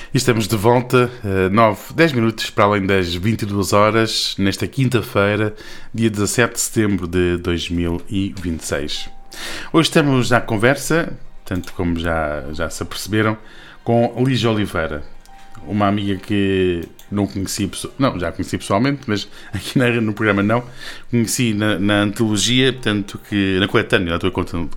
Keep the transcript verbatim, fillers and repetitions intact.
E estamos de volta, nove, dez minutos para além das vinte e duas horas, nesta quinta-feira, dia dezassete de setembro de dois mil e vinte e seis. Hoje estamos à conversa, tanto como já, já se aperceberam, com Lígia Oliveira, uma amiga que não conheci, não, já conheci pessoalmente, mas aqui no programa não, conheci na, na antologia, portanto que, na coletânea, na tua